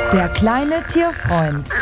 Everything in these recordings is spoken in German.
Der kleine Tierfreund.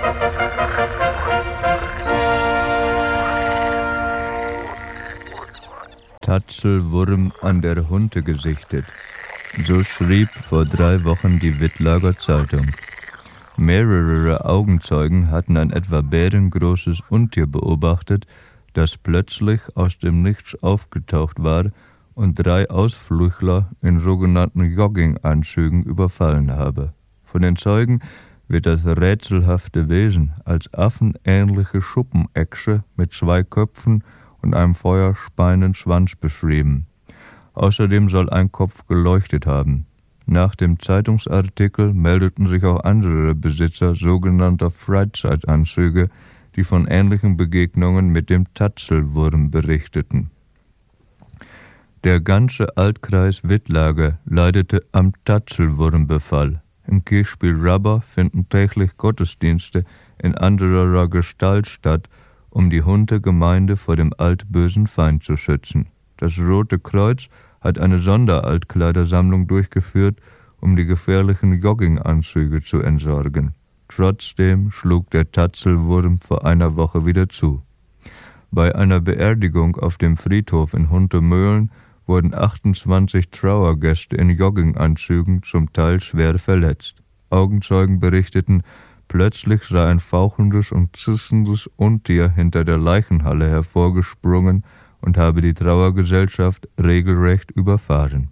Tatzelwurm an der Hunte gesichtet. So schrieb vor 3 Wochen die Wittlager Zeitung. Mehrere Augenzeugen hatten ein etwa bärengroßes Untier beobachtet, das plötzlich aus dem Nichts aufgetaucht war und 3 Ausflüchtler in sogenannten Jogginganzügen überfallen habe. Von den Zeugen wird das rätselhafte Wesen als affenähnliche Schuppenechse mit 2 Köpfen und einem feuerspeienden Schwanz beschrieben. Außerdem soll ein Kopf geleuchtet haben. Nach dem Zeitungsartikel meldeten sich auch andere Besitzer sogenannter Freizeitanzüge, die von ähnlichen Begegnungen mit dem Tatzelwurm berichteten. Der ganze Altkreis Wittlager leidete am Tatzelwurmbefall. Im Kirchspiel Rabber finden täglich Gottesdienste in anderer Gestalt statt, um die Hunte-Gemeinde vor dem altbösen Feind zu schützen. Das Rote Kreuz hat eine Sonderaltkleidersammlung durchgeführt, um die gefährlichen Jogginganzüge zu entsorgen. Trotzdem schlug der Tatzelwurm vor einer Woche wieder zu. Bei einer Beerdigung auf dem Friedhof in Huntemöhlen wurden 28 Trauergäste in Jogginganzügen zum Teil schwer verletzt. Augenzeugen berichteten, plötzlich sei ein fauchendes und zissendes Untier hinter der Leichenhalle hervorgesprungen und habe die Trauergesellschaft regelrecht überfahren.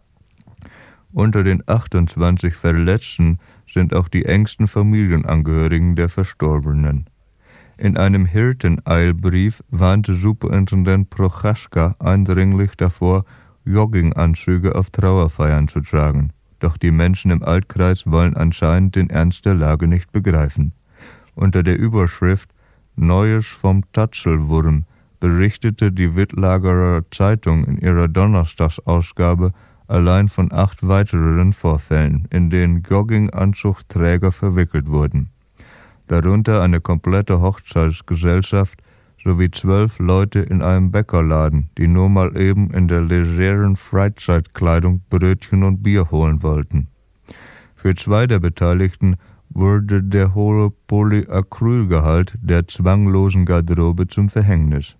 Unter den 28 Verletzten sind auch die engsten Familienangehörigen der Verstorbenen. In einem Hirteneilbrief warnte Superintendent Prochaska eindringlich davor, Jogginganzüge auf Trauerfeiern zu tragen. Doch die Menschen im Altkreis wollen anscheinend den Ernst der Lage nicht begreifen. Unter der Überschrift »Neues vom Tatzelwurm« berichtete die Wittlagerer Zeitung in ihrer Donnerstagsausgabe allein von 8 weiteren Vorfällen, in denen Jogginganzugträger verwickelt wurden. Darunter eine komplette Hochzeitsgesellschaft sowie 12 Leute in einem Bäckerladen, die nur mal eben in der legeren Freizeitkleidung Brötchen und Bier holen wollten. Für 2 der Beteiligten wurde der hohe Polyacrylgehalt der zwanglosen Garderobe zum Verhängnis.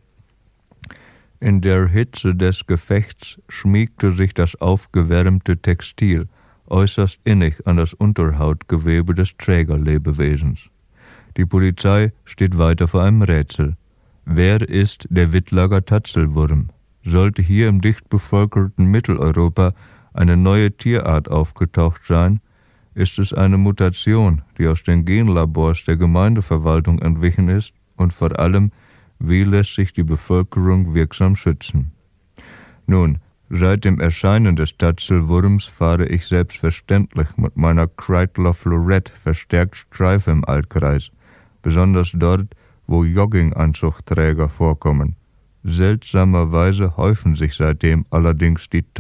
In der Hitze des Gefechts schmiegte sich das aufgewärmte Textil äußerst innig an das Unterhautgewebe des Trägerlebewesens. Die Polizei steht weiter vor einem Rätsel. Wer ist der Wittlager Tatzelwurm? Sollte hier im dicht bevölkerten Mitteleuropa eine neue Tierart aufgetaucht sein? Ist es eine Mutation, die aus den Genlabors der Gemeindeverwaltung entwichen ist? Und vor allem, wie lässt sich die Bevölkerung wirksam schützen? Nun, seit dem Erscheinen des Tatzelwurms fahre ich selbstverständlich mit meiner Kreidler Florette verstärkt Streife im Altkreis, besonders dort, wo Jogginganzugträger vorkommen. Seltsamerweise häufen sich seitdem allerdings die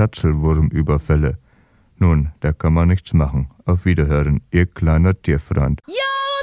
Tatzelwurmüberfälle. Nun, da kann man nichts machen. Auf Wiederhören, Ihr kleiner Tierfreund. Ja!